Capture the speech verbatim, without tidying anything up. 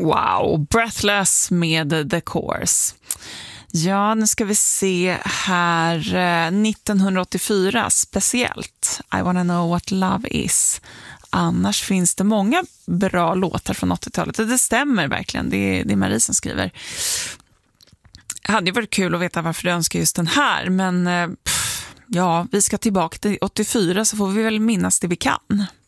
Wow, Breathless med The Course. Ja, nu ska vi se här. nittonhundraåttiofyra speciellt. I wanna know what love is. Annars finns det många bra låtar från åttiotalet. Det stämmer verkligen, det är, det är Marie som skriver. Det hade ju varit kul att veta varför du önskar just den här. Men pff, ja, vi ska tillbaka till åttiofyra så får vi väl minnas det vi kan.